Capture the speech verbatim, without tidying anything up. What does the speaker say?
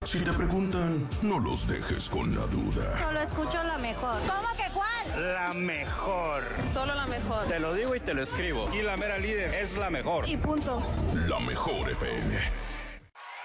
Si te preguntan, no los dejes con la duda. Solo escucho la mejor. ¿Cómo que cuál? La mejor. Solo la mejor. Te lo digo y te lo escribo. Y la mera líder es la mejor. Y punto. La mejor F M.